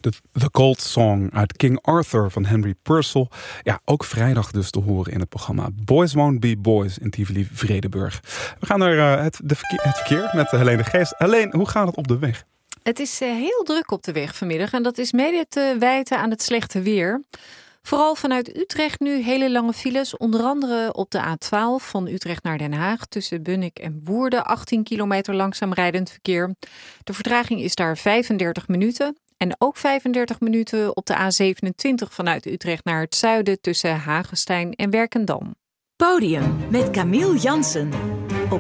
The Cold Song uit King Arthur van Henry Purcell. Ja, ook vrijdag dus te horen in het programma Boys Won't Be Boys in Tivoli-Vredenburg. We gaan naar het verkeer met Helene de Geest. Helene, hoe gaat het op de weg? Het is heel druk op de weg vanmiddag en dat is mede te wijten aan het slechte weer. Vooral vanuit Utrecht nu hele lange files, onder andere op de A12 van Utrecht naar Den Haag tussen Bunnik en Woerden, 18 kilometer langzaam rijdend verkeer. De vertraging is daar 35 minuten. En ook 35 minuten op de A27 vanuit Utrecht naar het zuiden tussen Hagestein en Werkendam. Podium met Camille Jansen.